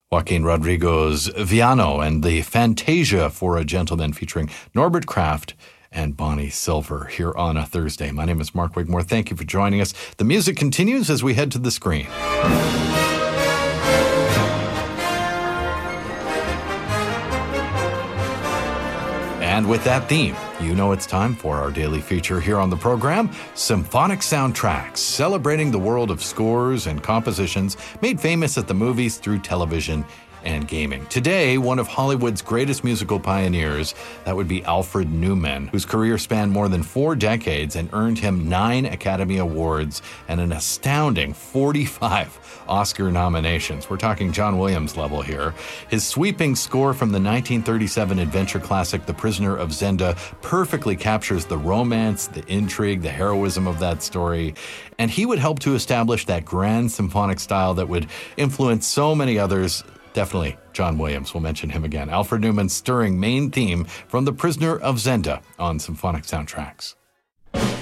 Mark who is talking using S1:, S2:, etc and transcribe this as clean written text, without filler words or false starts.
S1: Joaquin Rodrigo's Viano and the Fantasia for a Gentleman featuring Norbert Kraft and Bonnie Silver here on a Thursday. My name is Mark Wigmore. Thank you for joining us. The music continues as we head to the screen. And with that theme, you know it's time for our daily feature here on the program, Symphonic Soundtracks, celebrating the world of scores and compositions made famous at the movies through television and gaming. Today, one of Hollywood's greatest musical pioneers, that would be Alfred Newman, whose career spanned more than 4 decades and earned him 9 Academy Awards and an astounding 45 Oscar nominations. We're talking John Williams level here. His sweeping score from the 1937 adventure classic The Prisoner of Zenda perfectly captures the romance, the intrigue, the heroism of that story, and he would help to establish that grand symphonic style that would influence so many others. Definitely John Williams. We'll mention him again. Alfred Newman's stirring main theme from The Prisoner of Zenda on Symphonic Soundtracks.